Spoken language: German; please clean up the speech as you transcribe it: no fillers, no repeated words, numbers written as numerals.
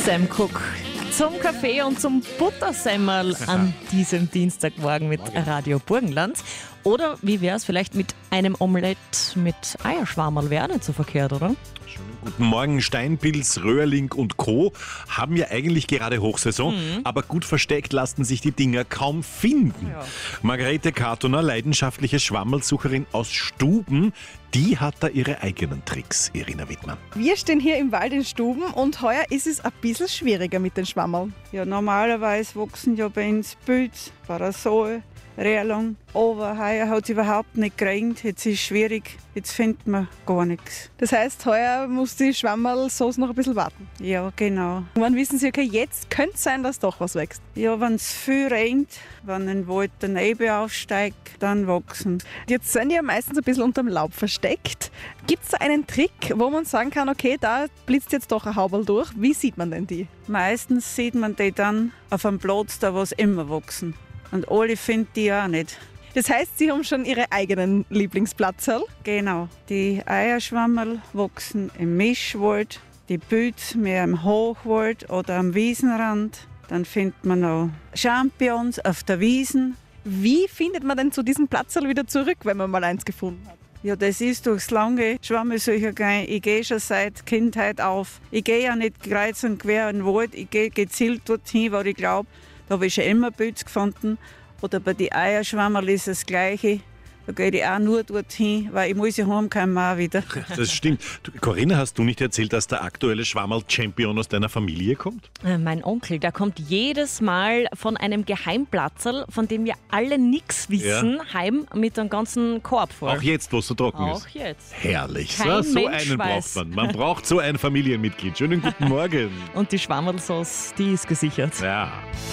Sam Cooke zum Kaffee und zum Buttersemmel an diesem Dienstagmorgen mit Radio Burgenland. Oder wie wäre es vielleicht mit einem Omelett mit Eierschwammerl? Wäre nicht so verkehrt, oder? Schönen guten Morgen. Steinpilz, Röhrling und Co. haben ja eigentlich gerade Hochsaison, aber gut versteckt lassen sich die Dinger kaum finden. Ja. Margarete Kartoner, leidenschaftliche Schwammerlsucherin aus Stuben, die hat da ihre eigenen Tricks, Irina Wittmann. Wir stehen hier im Wald in Stuben und heuer ist es ein bisschen schwieriger mit den Schwammerln. Ja, normalerweise wachsen ja bei uns Pilz, Parasol, Röhrling. Aber heuer hat es überhaupt nicht geregnet. Jetzt ist es schwierig, jetzt findet man gar nichts. Das heißt, heuer muss die Schwammerlsauce noch ein bisschen warten. Ja, genau. Und dann wissen Sie, okay, jetzt könnte es sein, dass doch was wächst. Ja, wenn es viel regnet, wenn ein Wald der Nebel aufsteigt, dann wachsen. Jetzt sind die ja meistens ein bisschen unterm Laub versteckt. Gibt es da einen Trick, wo man sagen kann, okay, da blitzt jetzt doch ein Hauberl durch? Wie sieht man denn die? Meistens sieht man die dann auf einem Platz, da wo es immer wachsen. Und alle finden die auch nicht. Das heißt, Sie haben schon Ihre eigenen Lieblingsplatzerl? Genau. Die Eierschwammerl wachsen im Mischwald, die Pilze mehr im Hochwald oder am Wiesenrand. Dann findet man auch Champignons auf der Wiesen. Wie findet man denn zu diesem Platzerl wieder zurück, wenn man mal eins gefunden hat? Ja, das ist durchs lange Schwammersuchen gehen. Ich gehe schon seit Kindheit auf. Ich gehe ja nicht kreuz und quer in den Wald. Ich gehe gezielt dorthin, wo ich glaube, da habe ich schon immer Pilze gefunden. Oder bei den Eierschwammerl ist das Gleiche. Da gehe ich auch nur dorthin, weil ich muss ja heimkommen auch wieder. Das stimmt. Corinna, hast du nicht erzählt, dass der aktuelle Schwammerl-Champion aus deiner Familie kommt? Mein Onkel, der kommt jedes Mal von einem Geheimplatzerl, von dem wir alle nichts wissen, heim mit einem ganzen Korb voll. Auch jetzt, wo es so trocken ist? Auch jetzt. Herrlich. Kein So Mensch einen weiß. braucht man. Man braucht so ein Familienmitglied. Schönen guten Morgen. Und die Schwammerlsauce, die ist gesichert. Ja.